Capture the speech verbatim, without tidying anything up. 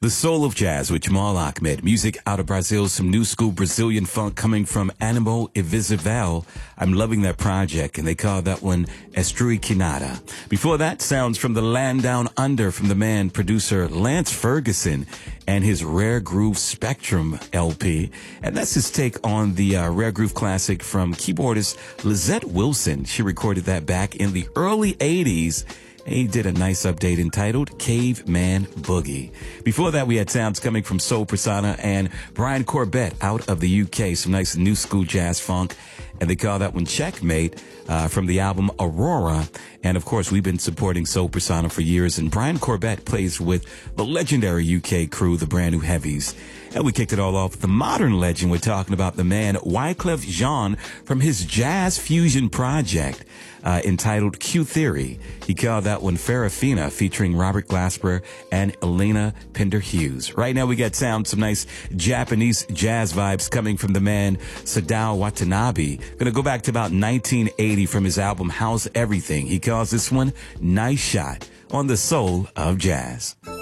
The Soul of Jazz with Jamal Ahmed. Music out of Brazil, some new school Brazilian funk coming from Animo Invisivel. I'm loving that project, and they call that one Estrui Quinada. Before that, sounds from the Land Down Under from the man, producer Lance Ferguson and his Rare Groove Spectrum L P. And that's his take on the uh, Rare Groove classic from keyboardist Lizette Wilson. She recorded that back in the early eighties. He did a nice update entitled Caveman Boogie. Before that, we had sounds coming from Soul Persona and Brian Corbett out of the U K, some nice new school jazz funk. And they call that one Checkmate uh, from the album Aurora. And, of course, we've been supporting Soul Persona for years. And Brian Corbett plays with the legendary U K crew, the Brand New Heavies. And we kicked it all off with the modern legend. We're talking about the man Wyclef Jean from his jazz fusion project uh, entitled Q Theory. He called that one Farafina, featuring Robert Glasper and Elena Pinder Hughes. Right now we got sound, some nice Japanese jazz vibes coming from the man Sadao Watanabe. Gonna go back to about nineteen eighty from his album How's Everything. He calls this one Nice Shot on the Soul of Jazz.